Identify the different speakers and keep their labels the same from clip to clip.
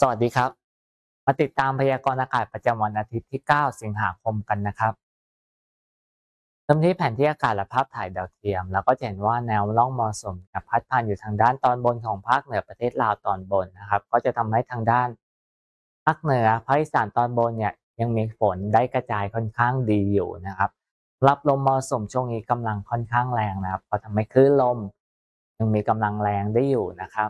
Speaker 1: สวัสดีครับมาติดตามพยากรณ์อากาศประจำวันอาทิตย์ที่9สิงหาคมกันนะครับเริ่มที่แผนที่อากาศและภาพถ่ายดาวเทียมแล้วก็จะเห็นว่าแนวร่องมรสุมพัดผ่านอยู่ทางด้านตอนบนของภาคเหนือประเทศลาวตอนบนนะครับก็จะทำให้ทางด้านภาคเหนือภาคอีสานตอนบนเนี่ยยังมีฝนได้กระจายค่อนข้างดีอยู่นะครับรับลมมรสุมช่วงนี้กำลังค่อนข้างแรงนะครับก็ทำให้คลื่นลมยังมีกำลังแรงได้อยู่นะครับ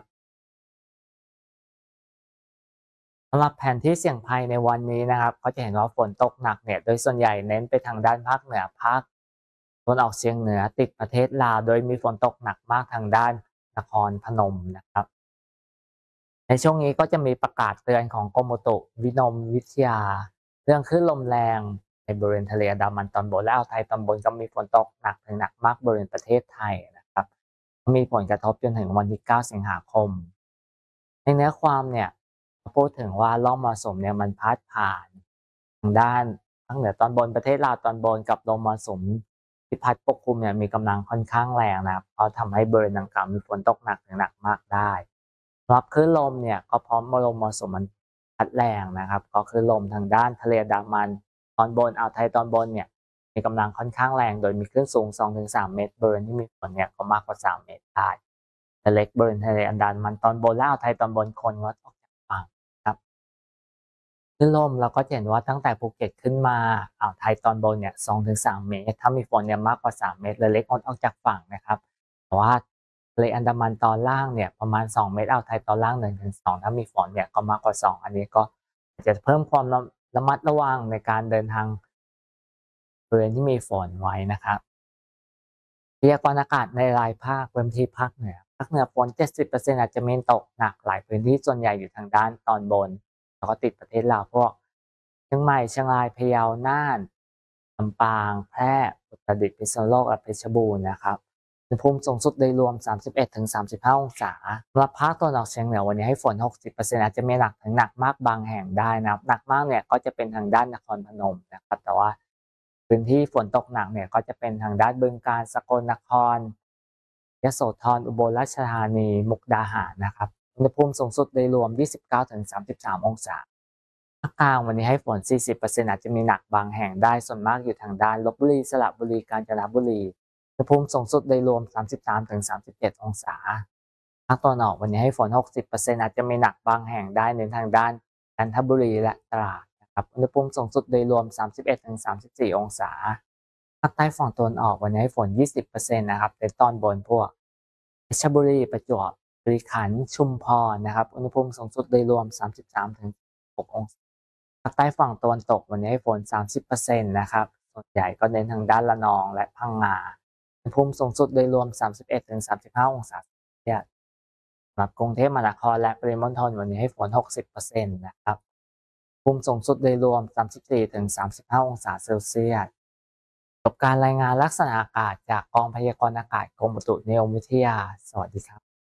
Speaker 1: สำหรับแผนที่เสี่ยงภัยในวันนี้นะครับก็จะเห็นว่าฝนตกหนักเนี่ยโดยส่วนใหญ่เน้นไปทางด้านภาคเหนือภาคตะวันออกเฉียงเหนือติดประเทศลาวโดยมีฝนตกหนักมากทางด้านนครพนมนะครับในช่วงนี้ก็จะมีประกาศเตือนของกรมอุตุวิทยาเรื่องคลื่นลมแรงในบริเวณทะเลอันดามันตอนบนและอ่าวไทยตอนบนก็มีฝนตกหนักถึงหนักมากบริเวณประเทศไทยนะครับมีผลกระทบจนถึงวันที่9สิงหาคม ในเนื้อความเนี่ยพูดถึงว่าร่องมรสุมเนี่ยมันพาดผ่านทางด้านภาคเหนือตอนบนประเทศลาวตอนบนกับลมมรสุมที่พัดปกคลุมเนี่ยมีกำลังค่อนข้างแรงนะครับเพราะทำให้บริเวณดังกล่าวมีฝนตกหนักถึงหนักมากได้รับคลื่นลมเนี่ยก็เพราะลมมรสุมมันพัดแรงนะครับก็คือลมทางด้านทะเลอันดามันตอนบนอ่าวไทยตอนบนเนี่ยมีกำลังค่อนข้างแรงโดยมีคลื่นสูง2-3เมตรบริเวณที่มีฝนเนี่ยก็มากกว่า3เมตรได้ ทะเลบริเวณทะเลอันดามันตอนบนและอ่าวไทยตอนบนคนงดออกจากฝั่งครับคลื่นลมเราก็จะเห็นว่าตั้งแต่ภูเก็ตขึ้นมาอ่าวไทยตอนบนเนี่ย2-3เมตรถ้ามีฝนเนี่ยมากกว่า3เมตรเรือเล็กงดออกจากฝั่งนะครับแต่ว่าทะเลอันดามันตอนล่างเนี่ยประมาณ2เมตรอ่าวไทยตอนล่าง1-2ถ้ามีฝนเนี่ยก็มากกว่า2อันนี้ก็จะเพิ่มความระมัดระวังในการเดินทางบริเวณที่มีฝนไว้นะครับ พยากรณ์อากาศในรายภาคพื้นที่ภาคเหนือฝน70%อาจจะมีตกหนักหลายพื้นที่ส่วนใหญ่อยู่ทางด้านตอนบนแล้วก็ติดประเทศลาวพวกเชียงใหม่เชียงรายพะเยาน่านลำปางแพร่อุตรดิตถ์พิษณุโลกและเพชรบูรณ์นะครับอุณหภูมิสูงสุดโดยรวม31-35องศาสำหรับภาคตะวันออกเฉียงเหนือวันนี้ให้ฝน60%อาจจะมีหนักถึงหนักมากบางแห่งได้นะครับหนักมากเนี่ยก็จะเป็นทางด้านนครพนมนะครับแต่ว่า พื้นที่ฝนตกหนักเนี่ยก็จะเป็นทางด้านบึงกาฬสกลนครยโสธรอุบลราชธานีมุกดาหารนะครับอุณหภูมิสูงสุดโดยรวม29-33องศาภาคกลางวันนี้ให้ฝน40%อาจจะมีหนักบางแห่งได้ส่วนมากอยู่ทางด้านลพบุรีสระบุรีกาญจนบุรีอุณหภูมิสูงสุดโดยรวม33-37องศาภาคตะวันออกวันนี้ให้ฝน60%อาจจะมีหนักบางแห่งได้ในทางด้านจันทบุรีและตราด ครับอุณหภูมิสูงสุดโดยรวม31-34องศาภาคใต้ฝั่งตะวันออกวันนี้ให้ฝน20%นะครับในตอนบนพวกเพชรบุรีประจวบคีรีขันธ์ชุมพรนะครับอุณหภูมิสูงสุดโดยรวม33-6องศาภาคใต้ฝั่งตะวันตกวันนี้ให้ฝน30%นะครับส่วนใหญ่ก็เน้นทางด้านระนองและพังงาอุณหภูมิสูงสุดโดยรวม31-35องศาเซลเซียสสำหรับกรุงเทพมหานครและปริมณฑลวันนี้ให้ฝน60%นะครับ ภูมิสูงสุดโดยรวม34-35องศาเซลเซียสจบการรายงานลักษณะอากาศจากกองพยากรณ์อากาศกรมอุตุนิยมวิทยา สวัสดีครับ